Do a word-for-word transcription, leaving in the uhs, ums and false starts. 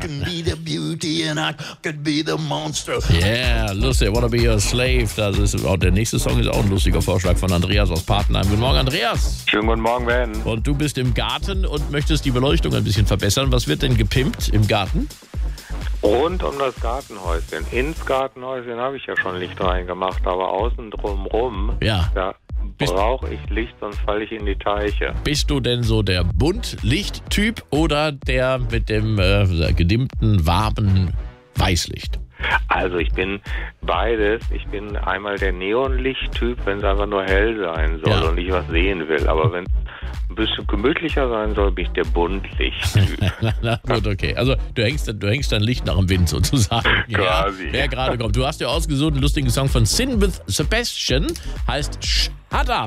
can be the beauty and I could be the monster. Yeah, lustig. Wanna be your slave. Das ist auch der nächste Song ist auch ein lustiger Vorschlag von Andreas aus Patenheim. Guten Morgen, Andreas. Schönen guten Morgen, Ben. Und du bist im Garten und möchtest die Beleuchtung ein bisschen verbessern. Was wird denn gepimpt im Garten? Rund um das Gartenhäuschen. Ins Gartenhäuschen habe ich ja schon Licht reingemacht, aber außen drumrum, Ja. da brauche ich Licht, sonst falle ich in die Teiche. Bist du denn so der Bunt-Licht-Typ oder der mit dem äh, gedimmten, warmen Weißlicht? Also ich bin beides. Ich bin einmal der Neonlicht-Typ, wenn es einfach nur hell sein soll Ja. und ich was sehen will. Aber wenn es ein bisschen gemütlicher sein soll, bin ich der Buntlicht-Typ. na, na gut, okay. Also du hängst, du hängst dein Licht nach dem Wind sozusagen. Quasi. Ja, wer gerade kommt. Du hast ja ausgesucht einen lustigen Song von Sin with Sebastian, heißt Shut Up.